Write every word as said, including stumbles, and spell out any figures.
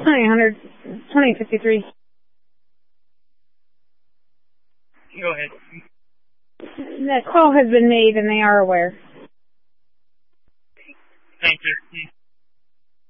twenty-eight hundred, twenty-eight fifty-three. Go ahead. That call has been made and they are aware. Thank you.